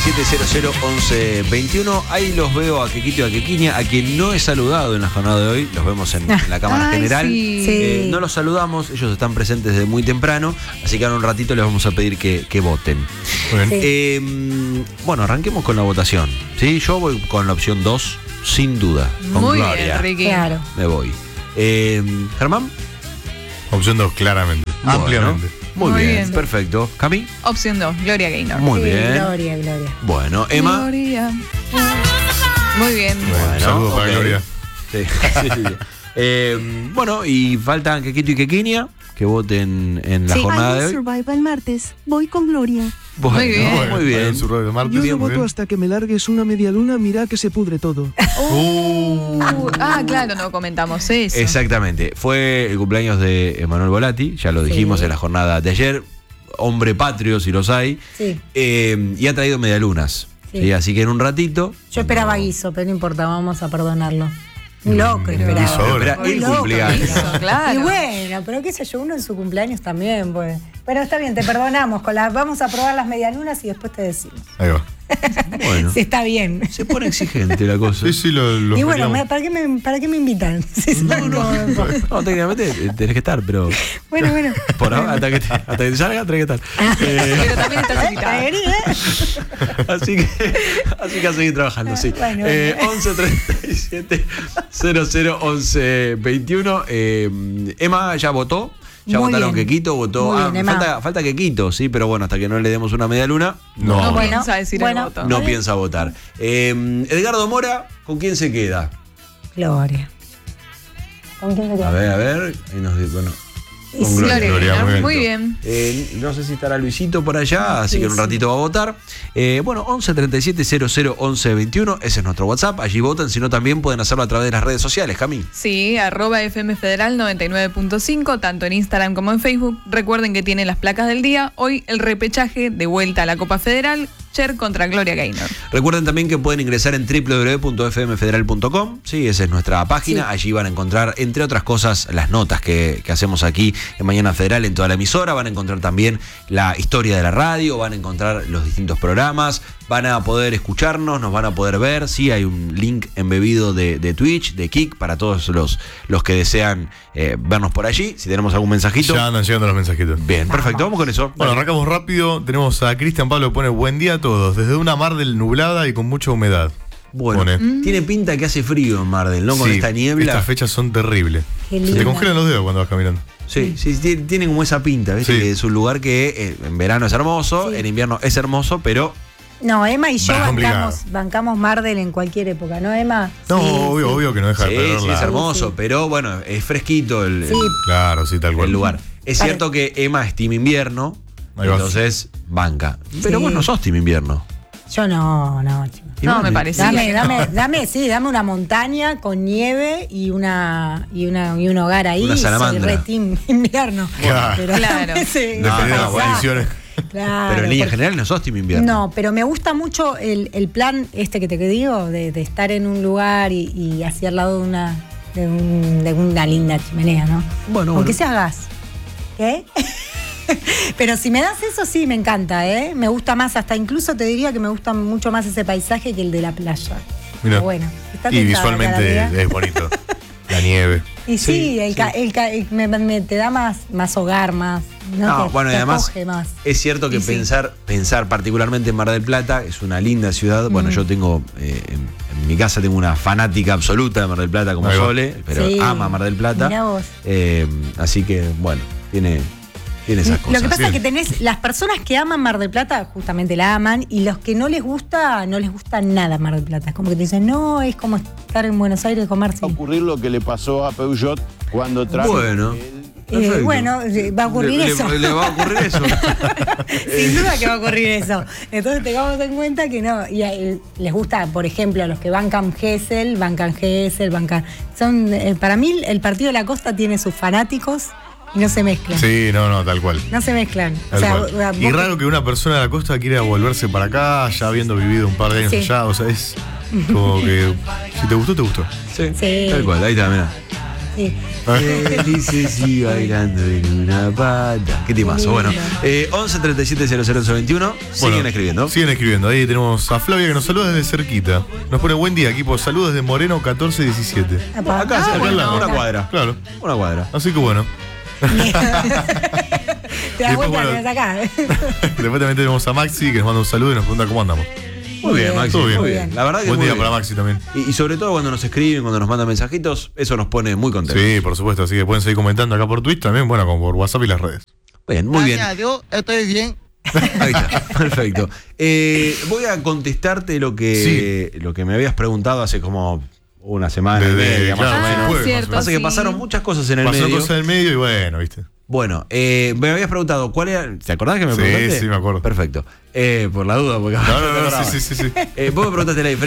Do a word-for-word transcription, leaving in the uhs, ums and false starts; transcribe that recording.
siete cero cero once veintiuno. Ahí los veo a Quequito y a Quequiña, a quien no he saludado en la jornada de hoy. Los vemos en, en la Cámara Ay, General. Sí. Eh, no los saludamos, ellos están presentes desde muy temprano, así que ahora un ratito les vamos a pedir que, que voten. Bien. Sí. Eh, bueno, arranquemos con la votación. ¿Sí? Yo voy con la opción dos, sin duda. Con Muy Gloria. bien, Ricky. Claro. Me voy. Eh, Germán. Opción dos, claramente. Bueno, Ampliamente. Muy, Muy bien, bien. perfecto. Cami. Opción dos, Gloria Gaynor. Muy Sí, bien. Gloria, Gloria. Bueno, Emma. Gloria. Muy bien. Bueno, Bueno, saludos para ok. Gloria. Sí, sí, sí. Eh, bueno, y faltan Quequito y Quequiña que voten en la Sí. jornada de Hay hoy. Survival martes. Voy con Gloria. Bueno, Muy bien. Bueno, muy bien. en su radio Martes, Yo Bien, no muy voto bien. hasta que me largues una media luna, mira que se pudre todo. Uh, ah, claro, no comentamos eso. Exactamente. Fue el cumpleaños de Emanuel Volati, ya lo dijimos Sí. en la jornada de ayer. Hombre patrio, si los hay. Sí. Eh, y ha traído medialunas. Sí. ¿Sí? Así que en un ratito. Yo esperaba guiso, pero no importa, vamos a perdonarlo. Un loco esperaba. guiso ahora. Espera, el Loco, cumpleaños. Eso, claro. Y bueno, pero qué sé yo, uno en su cumpleaños también, pues. Pero está bien, te perdonamos. Con las, vamos a probar las medialunas y después te decimos. Ahí va. Bueno, Si está bien. se pone exigente la cosa. Sí, sí, lo, lo Y bueno, feriamos. me- ¿para qué me, para qué me invitan? Si saben cómo me pongo. No, técnicamente tenés que estar, pero Bueno, bueno. por ahora, hasta que te, hasta que te salga, tenés que estar. Eh, Pero también estás invitado. Vení, ¿eh? así que así que a seguir trabajando, sí. Bueno, Eh, bueno. once treinta y siete cero cero once veintiuno. Eh, Emma ya votó. Ya Muy votaron bien. Quequito, votó. Muy Ah, bien, Emma. falta, falta Quequito, sí, pero bueno, hasta que no le demos una media luna, No. No Bueno, piensa decir bueno. el voto. no piensa votar. Eh, Edgardo Mora, ¿con quién se queda? Gloria. ¿Con quién se A queda? ver, a ver. Ahí nos dice, bueno. Y con sí. Gloria. Gloria Gloria, Gaynor. muy Muy bien. bien. Eh, no sé si estará Luisito por allá, así Sí, que en un sí. ratito va a votar. Eh, bueno, once treinta y siete cero cero once veintiuno, ese es nuestro WhatsApp. Allí votan, si no también pueden hacerlo a través de las redes sociales, Cami. Sí, arroba F M Federal noventa y nueve punto cinco, tanto en Instagram como en Facebook. Recuerden que tienen las placas del día. Hoy el repechaje de vuelta a la Copa Federal. Cher contra Gloria Gaynor. Recuerden también que pueden ingresar en doble u doble u doble u punto f m federal punto com. Sí, esa es nuestra página. Sí. Allí van a encontrar, entre otras cosas, las notas que, que hacemos aquí en Mañana Federal en toda la emisora. Van a encontrar también la historia de la radio, van a encontrar los distintos programas, van a poder escucharnos, nos van a poder ver. Sí, hay un link embebido de, de Twitch, de Kik, para todos los, los que desean eh, vernos por allí. Si tenemos algún mensajito. Ya andan llegando los mensajitos. Bien, perfecto, vamos con eso. Bueno, Dale. arrancamos rápido. Tenemos a Cristian Pablo que pone buen día a todos. Desde una mar del nublada y con mucha humedad. Bueno, Pone. tiene pinta que hace frío en Mardel, ¿no? Con Sí, esta niebla. Estas fechas son terribles. Qué Se te linda. congelan los dedos cuando vas caminando. Sí, sí, tiene, tiene como esa pinta, ¿viste? Sí. Que es un lugar que eh, en verano es hermoso, Sí. en invierno es hermoso, pero No, Emma y yo Bah, bancamos, bancamos Mardel en cualquier época, ¿no, Emma? No, Sí, obvio, sí. obvio que no deja sí, de sí, perderla. es hermoso, Sí. pero bueno, es fresquito el, Sí. el- Claro, sí, tal cual. el lugar. Es Vale. cierto que Emma es team invierno, Ahí va. entonces banca. Pero Sí. vos no sos team invierno. Yo no, no, chico. Y No, vos me ni- parece. Dame, Sí. dame, dame, sí, dame una montaña con nieve y una y una y un hogar ahí. Una y soy salamandra. re team invierno. Claro. Pero Claro. dame ese- No, Depende de no, las bueno. condiciones. Claro, Pero en línea porque- general no sos team invierno. No, pero me gusta mucho el, el plan este que te digo, de, de estar en un lugar y, y así al lado de una, de, un- de una linda chimenea, ¿no? Bueno, Aunque bueno. sea gas. ¿Qué? Pero si me das eso, sí, me encanta, ¿eh? Me gusta más, hasta incluso te diría que me gusta mucho más ese paisaje que el de la playa. Mira. Pero bueno, está Y tentada, visualmente Calavera. es bonito. La nieve. Y sí, Sí, el sí. ca- el ca- el- me, me- te da más, más hogar, más. No, No, Te- bueno, y te además acoge más. es cierto que Y sí. pensar, pensar particularmente en Mar del Plata es una linda ciudad. Bueno, yo tengo, eh, en, en mi casa tengo una fanática absoluta de Mar del Plata como Ahí va. Sole, pero Sí. ama Mar del Plata. Mirá vos. Eh, así que, bueno, tiene, tiene esas cosas. Lo que pasa Bien. es que tenés las personas que aman Mar del Plata, justamente la aman, y los que no les gusta, no les gusta nada Mar del Plata. Es como que te dicen, no, es como estar en Buenos Aires y comer. Sí. ocurrir lo que le pasó a Peugeot cuando trajo Bueno. el- Eh, Perfecto. bueno, eh, va a ocurrir Le- eso. Le, le va a ocurrir eso. Sin duda que va a ocurrir eso. Entonces tengamos en cuenta que no. Y eh, les gusta, por ejemplo, a los que bancan Gesell, bancan Gesell, bancan. Son, eh, para mí, el Partido de la Costa tiene sus fanáticos y no se mezclan. Sí, no, no, tal cual. No se mezclan. Tal o sea, cual. vos- Y raro que una persona de la costa quiera volverse para acá, ya habiendo vivido un par de años Sí. allá. O sea, es como que si te gustó, te gustó. Sí, Sí. tal cual, ahí está, mirá. Sí. Felices y bailando en una pata. Qué timazo. Bueno, eh, once treinta y siete cero cero veintiuno. Siguen Bueno, escribiendo. Siguen escribiendo. Ahí tenemos a Flavia que nos saluda desde cerquita. Nos pone buen día, equipo. Saludos desde Moreno catorce diecisiete. Apa. Acá, Ah, cerca, bueno. al lado, una cuadra. Claro. Una cuadra. Así que bueno. Te das Después, vuelta, bueno, te das acá. Después también tenemos a Maxi que nos manda un saludo y nos pregunta cómo andamos. Muy bien, Maxi. Todo bien. Muy bien. La verdad que Buen muy día bien. para Maxi también. Y, y sobre todo cuando nos escriben, cuando nos mandan mensajitos, eso nos pone muy contentos. Sí, por supuesto. Así que pueden seguir comentando acá por Twitch también, bueno, como por WhatsApp y las redes. Bien, muy bien. Gracias a Dios, estoy bien. Ahí está, perfecto. Eh, voy a contestarte lo que, lo que me habías preguntado hace como una semana y Desde- media, más claro, o sí, menos. jueves, cierto. Pasa que Sí. pasaron muchas cosas en el Pasó medio. cosas en el medio y bueno, viste. Bueno, eh, me habías preguntado cuál era. ¿Te acordás que me Sí, preguntaste? sí, me acuerdo. Perfecto. Eh, por la duda, porque No, ahora no, te no, acordabas. sí, sí, sí, sí. Eh, vos me preguntaste la diferencia